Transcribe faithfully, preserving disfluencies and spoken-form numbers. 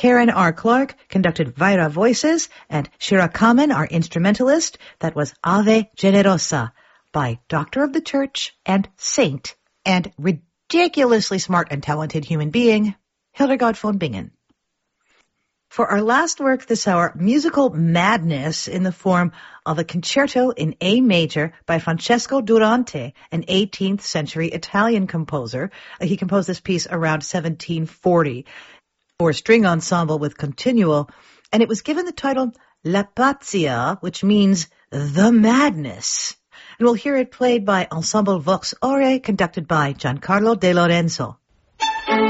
Karen R. Clark conducted Vaira Voices, and Shira Kamen, our instrumentalist. That was Ave Generosa by Doctor of the Church and Saint and ridiculously smart and talented human being, Hildegard von Bingen. For our last work this hour, musical madness in the form of a concerto in A major by Francesco Durante, an eighteenth century Italian composer. He composed this piece around seventeen forty for a string ensemble with continuo, and it was given the title La Pazzia, which means the madness. And we'll hear it played by Ensemble Vox Ore, conducted by Giancarlo De Lorenzo.